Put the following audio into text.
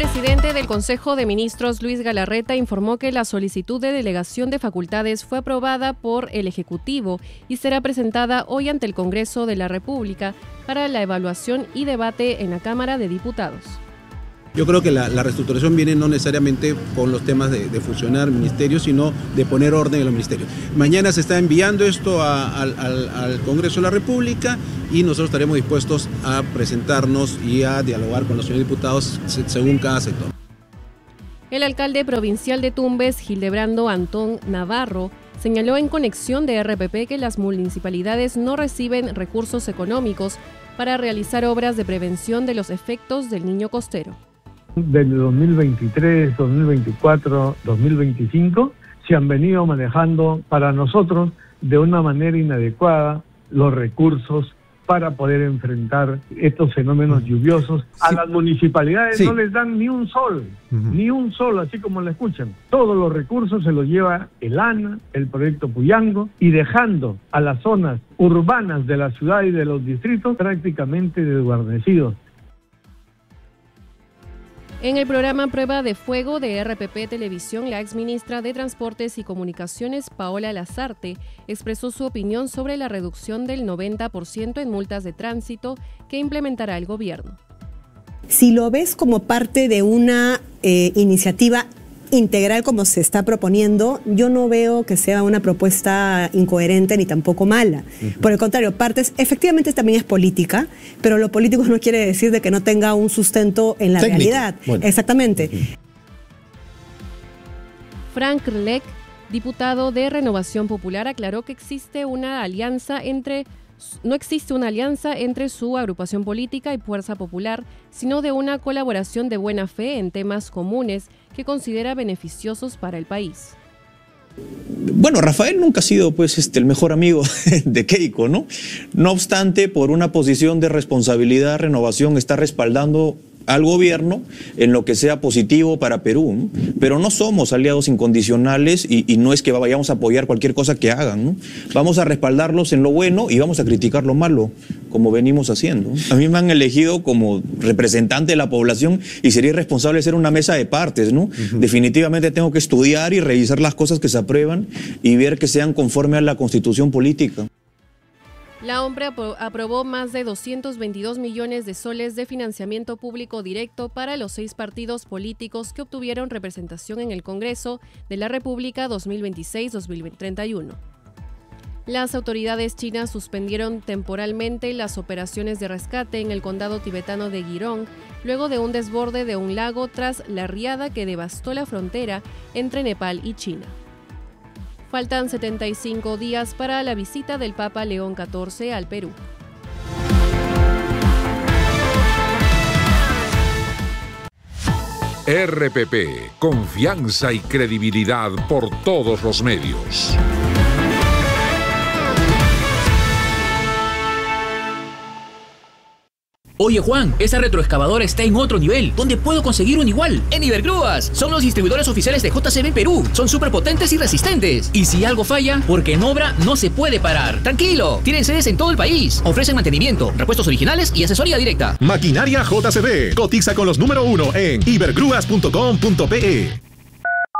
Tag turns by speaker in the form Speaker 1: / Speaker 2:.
Speaker 1: El presidente del Consejo de Ministros, Luis Galarreta, informó que la solicitud de delegación de facultades fue aprobada por el Ejecutivo y será presentada hoy ante el Congreso de la República para la evaluación y debate en la Cámara de Diputados.
Speaker 2: Yo creo que la reestructuración viene no necesariamente con los temas de fusionar ministerios, sino de poner orden en los ministerios. Mañana se está enviando esto al Congreso de la República y nosotros estaremos dispuestos a presentarnos y a dialogar con los señores diputados según cada sector.
Speaker 1: El alcalde provincial de Tumbes, Hildebrando Antón Navarro, señaló en Conexión de RPP que las municipalidades no reciben recursos económicos para realizar obras de prevención de los efectos del Niño Costero.
Speaker 3: Del 2023, 2024, 2025 se han venido manejando para nosotros de una manera inadecuada los recursos para poder enfrentar estos fenómenos lluviosos. A las municipalidades no les dan ni un sol, así como lo escuchan. Todos los recursos se los lleva el ANA, el proyecto Puyango, y dejando a las zonas urbanas de la ciudad y de los distritos prácticamente desguarnecidos.
Speaker 1: En el programa Prueba de Fuego de RPP Televisión, la exministra de Transportes y Comunicaciones, Paola Lazarte, expresó su opinión sobre la reducción del 90% en multas de tránsito que implementará el gobierno.
Speaker 4: Si lo ves como parte de una iniciativa integral como se está proponiendo, yo no veo que sea una propuesta incoherente ni tampoco mala. Por el contrario, efectivamente también es política, pero lo político no quiere decir de que no tenga un sustento en la realidad. Bueno. Exactamente.
Speaker 1: Frank Leck, diputado de Renovación Popular, aclaró que no existe una alianza entre su agrupación política y Fuerza Popular, sino de una colaboración de buena fe en temas comunes que considera beneficiosos para el país.
Speaker 5: Bueno, Rafael nunca ha sido el mejor amigo de Keiko, ¿no? No obstante, por una posición de responsabilidad, Renovación está respaldando al gobierno en lo que sea positivo para Perú, ¿no? Pero no somos aliados incondicionales y no es que vayamos a apoyar cualquier cosa que hagan, ¿no? Vamos a respaldarlos en lo bueno y vamos a criticar lo malo, como venimos haciendo. A mí me han elegido como representante de la población y sería irresponsable ser una mesa de partes, ¿no? Definitivamente tengo que estudiar y revisar las cosas que se aprueban y ver que sean conforme a la Constitución política.
Speaker 1: La OMPRE aprobó más de 222 millones de soles de financiamiento público directo para los 6 partidos políticos que obtuvieron representación en el Congreso de la República 2026-2031. Las autoridades chinas suspendieron temporalmente las operaciones de rescate en el condado tibetano de Girong, luego de un desborde de un lago tras la riada que devastó la frontera entre Nepal y China. Faltan 75 días para la visita del Papa León XIV al Perú.
Speaker 6: RPP, confianza y credibilidad por todos los medios.
Speaker 7: Oye Juan, esa retroexcavadora está en otro nivel. ¿Dónde puedo conseguir un igual? En Ibergrúas. Son los distribuidores oficiales de JCB Perú. Son súper potentes y resistentes. Y si algo falla, porque en obra no se puede parar. Tranquilo, tienen sedes en todo el país. Ofrecen mantenimiento, repuestos originales y asesoría directa.
Speaker 8: Maquinaria JCB. Cotiza con los número 1 en ibergrúas.com.pe.